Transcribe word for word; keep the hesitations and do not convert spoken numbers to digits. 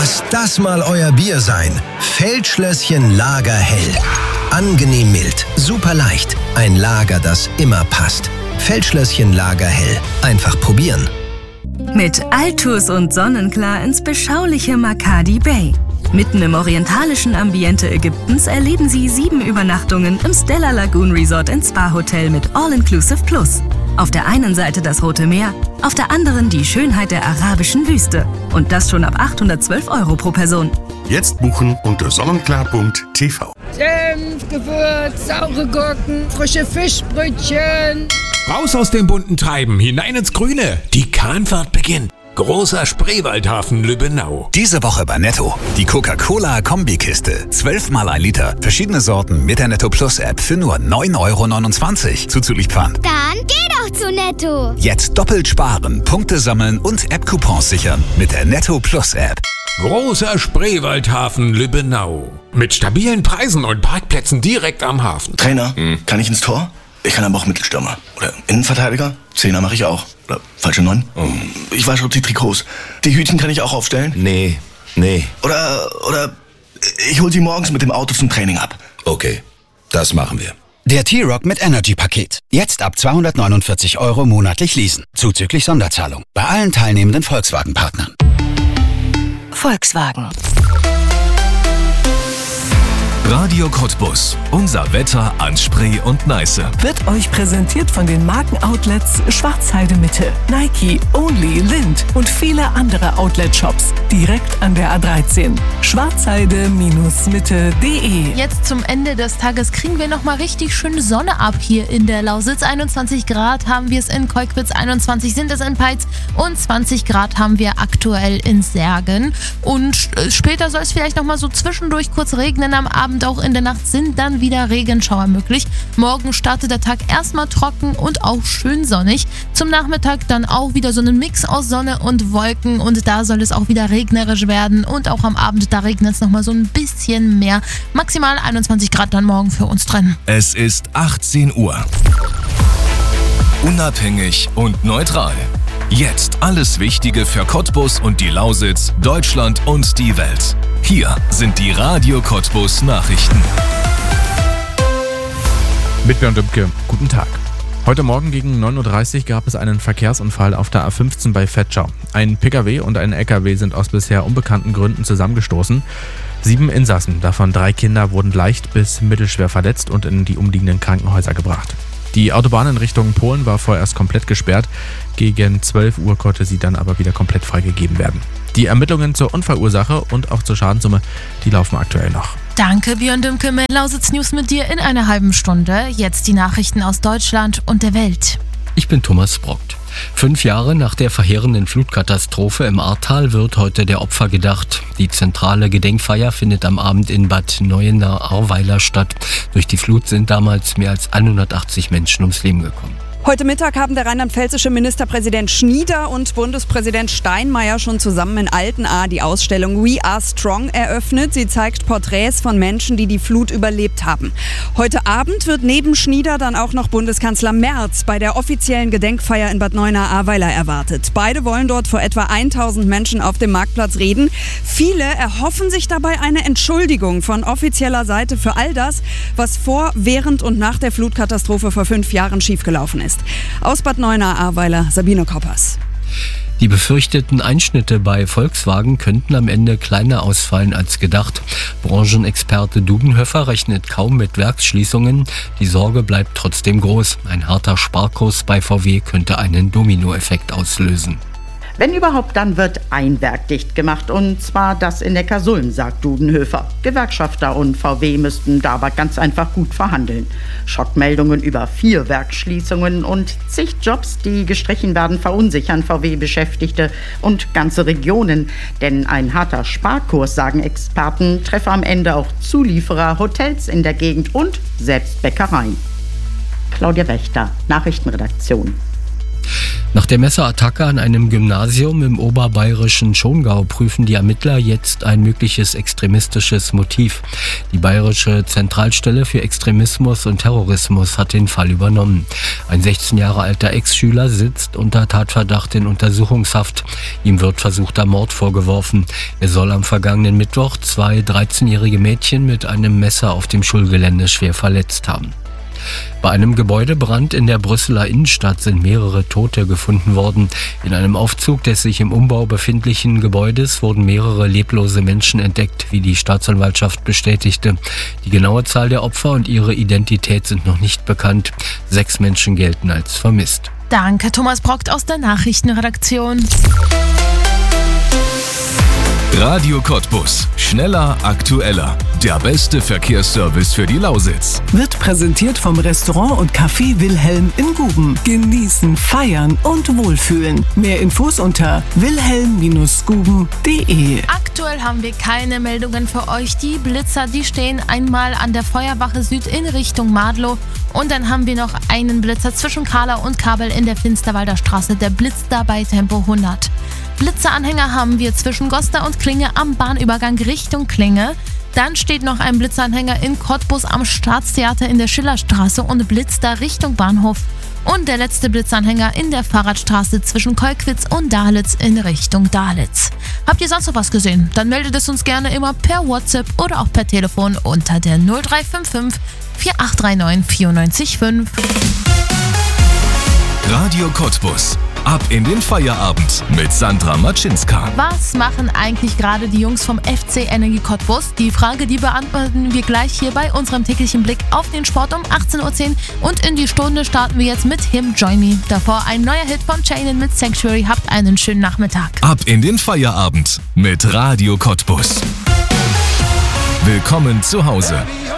Lass das mal euer Bier sein. Feldschlösschen Lager Hell. Angenehm mild, super leicht. Ein Lager, das immer passt. Feldschlösschen Lager Hell. Einfach probieren. Mit Altus und Sonnenklar ins beschauliche Makadi Bay. Mitten im orientalischen Ambiente Ägyptens erleben Sie sieben Übernachtungen im Stella Lagoon Resort and Spa Hotel mit All-Inclusive Plus. Auf der einen Seite das Rote Meer, auf der anderen die Schönheit der arabischen Wüste. Und das schon ab achthundertzwölf Euro pro Person. Jetzt buchen unter sonnenklar punkt t v. Senf, Gewürz, saure Gurken, frische Fischbrötchen. Raus aus dem bunten Treiben, hinein ins Grüne. Die Kahnfahrt beginnt. Großer Spreewaldhafen Lübbenau. Diese Woche bei Netto. Die Coca-Cola-Kombikiste. zwölf mal ein Liter. Verschiedene Sorten mit der Netto Plus App für nur neun Euro neunundzwanzig. Zuzüglich Pfand. Dann geh doch zu Netto. Jetzt doppelt sparen, Punkte sammeln und App-Coupons sichern mit der Netto Plus App. Großer Spreewaldhafen Lübbenau. Mit stabilen Preisen und Parkplätzen direkt am Hafen. Trainer, hm. kann ich ins Tor? Ich kann aber auch Mittelstürmer. Oder Innenverteidiger. Zehner mache ich auch. Oder falsche Neun. Oh. Ich wasche auch die Trikots. Die Hütchen kann ich auch aufstellen. Nee, nee. Oder, oder ich hol sie morgens mit dem Auto zum Training ab. Okay, das machen wir. Der T-Rock mit Energy-Paket. Jetzt ab zweihundertneunundvierzig Euro monatlich leasen. Zuzüglich Sonderzahlung. Bei allen teilnehmenden Volkswagen-Partnern. Volkswagen. Radio Cottbus. Unser Wetter an Spree und Neiße. Wird euch präsentiert von den Markenoutlets Schwarzheide Mitte, Nike, Only, Lind und viele andere Outlet-Shops. Direkt an der A dreizehn. schwarzheide Mitte punkt de. Jetzt zum Ende des Tages kriegen wir nochmal richtig schön Sonne ab hier in der Lausitz. einundzwanzig Grad haben wir es in Kolkwitz, einundzwanzig sind es in Peitz und zwanzig Grad haben wir aktuell in Särgen. Und später soll es vielleicht nochmal so zwischendurch kurz regnen am Abend. Auch in der Nacht sind dann wieder Regenschauer möglich. Morgen startet der Tag erstmal trocken und auch schön sonnig. Zum Nachmittag dann auch wieder so ein Mix aus Sonne und Wolken und da soll es auch wieder regnerisch werden und auch am Abend, da regnet es nochmal so ein bisschen mehr. Maximal einundzwanzig Grad dann morgen für uns drin. Es ist achtzehn Uhr. Unabhängig und neutral. Jetzt alles Wichtige für Cottbus und die Lausitz, Deutschland und die Welt. Hier sind die Radio Cottbus Nachrichten. Mit Björn Dümke, guten Tag. Heute Morgen gegen neun Uhr dreißig gab es einen Verkehrsunfall auf der A fünfzehn bei Vetschau. Ein Pkw und ein Lkw sind aus bisher unbekannten Gründen zusammengestoßen. Sieben Insassen, davon drei Kinder, wurden leicht bis mittelschwer verletzt und in die umliegenden Krankenhäuser gebracht. Die Autobahn in Richtung Polen war vorerst komplett gesperrt. Gegen zwölf Uhr konnte sie dann aber wieder komplett freigegeben werden. Die Ermittlungen zur Unfallursache und auch zur Schadenssumme, die laufen aktuell noch. Danke, Björn Dümke mit Lausitz News mit dir in einer halben Stunde. Jetzt die Nachrichten aus Deutschland und der Welt. Ich bin Thomas Brockt. Fünf Jahre nach der verheerenden Flutkatastrophe im Ahrtal wird heute der Opfer gedacht. Die zentrale Gedenkfeier findet am Abend in Bad Neuenahr-Ahrweiler statt. Durch die Flut sind damals mehr als hundertachtzig Menschen ums Leben gekommen. Heute Mittag haben der rheinland-pfälzische Ministerpräsident Schnieder und Bundespräsident Steinmeier schon zusammen in Altenahr die Ausstellung We Are Strong eröffnet. Sie zeigt Porträts von Menschen, die die Flut überlebt haben. Heute Abend wird neben Schnieder dann auch noch Bundeskanzler Merz bei der offiziellen Gedenkfeier in Bad Neuenahr-Ahrweiler erwartet. Beide wollen dort vor etwa tausend Menschen auf dem Marktplatz reden. Viele erhoffen sich dabei eine Entschuldigung von offizieller Seite für all das, was vor, während und nach der Flutkatastrophe vor fünf Jahren schiefgelaufen ist. Aus Bad Neuenahr-Ahrweiler, Sabine Koppers. Die befürchteten Einschnitte bei Volkswagen könnten am Ende kleiner ausfallen als gedacht. Branchenexperte Dudenhöfer rechnet kaum mit Werksschließungen. Die Sorge bleibt trotzdem groß. Ein harter Sparkurs bei V W könnte einen Dominoeffekt auslösen. Wenn überhaupt, dann wird ein Werk dicht gemacht, und zwar das in Neckarsulm, sagt Dudenhöfer. Gewerkschafter und V W müssten da aber ganz einfach gut verhandeln. Schockmeldungen über vier Werksschließungen und zig Jobs, die gestrichen werden, verunsichern V W-Beschäftigte und ganze Regionen. Denn ein harter Sparkurs, sagen Experten, treffe am Ende auch Zulieferer, Hotels in der Gegend und selbst Bäckereien. Claudia Wächter, Nachrichtenredaktion. Nach der Messerattacke an einem Gymnasium im oberbayerischen Schongau prüfen die Ermittler jetzt ein mögliches extremistisches Motiv. Die Bayerische Zentralstelle für Extremismus und Terrorismus hat den Fall übernommen. Ein sechzehn Jahre alter Ex-Schüler sitzt unter Tatverdacht in Untersuchungshaft. Ihm wird versuchter Mord vorgeworfen. Er soll am vergangenen Mittwoch zwei dreizehnjährige Mädchen mit einem Messer auf dem Schulgelände schwer verletzt haben. Bei einem Gebäudebrand in der Brüsseler Innenstadt sind mehrere Tote gefunden worden. In einem Aufzug des sich im Umbau befindlichen Gebäudes wurden mehrere leblose Menschen entdeckt, wie die Staatsanwaltschaft bestätigte. Die genaue Zahl der Opfer und ihre Identität sind noch nicht bekannt. Sechs Menschen gelten als vermisst. Danke, Thomas Brockt aus der Nachrichtenredaktion. Radio Cottbus. Schneller, aktueller. Der beste Verkehrsservice für die Lausitz. Wird präsentiert vom Restaurant und Café Wilhelm in Guben. Genießen, feiern und wohlfühlen. Mehr Infos unter wilhelm Bindestrich guben Punkt de. Aktuell haben wir keine Meldungen für euch. Die Blitzer, die stehen einmal an der Feuerwache Süd in Richtung Madlow. Und dann haben wir noch einen Blitzer zwischen Kahla und Kabel in der Finsterwalder Straße. Der blitzt da bei Tempo hundert. Blitzeranhänger haben wir zwischen Gosta und Klinge am Bahnübergang Richtung Klinge. Dann steht noch ein Blitzanhänger in Cottbus am Staatstheater in der Schillerstraße und blitzt da Richtung Bahnhof. Und der letzte Blitzanhänger in der Fahrradstraße zwischen Kolkwitz und Dahlitzsch in Richtung Dahlitzsch. Habt ihr sonst noch was gesehen? Dann meldet es uns gerne immer per WhatsApp oder auch per Telefon unter der null drei fünf fünf vier acht drei neun vier neun fünf. Radio Cottbus. Ab in den Feierabend mit Sandra Matschinska. Was machen eigentlich gerade die Jungs vom F C Energie Cottbus? Die Frage, die beantworten wir gleich hier bei unserem täglichen Blick auf den Sport um achtzehn Uhr zehn. Und in die Stunde starten wir jetzt mit Him Join Me. Davor ein neuer Hit von Chainen mit Sanctuary. Habt einen schönen Nachmittag. Ab in den Feierabend mit Radio Cottbus. Willkommen zu Hause.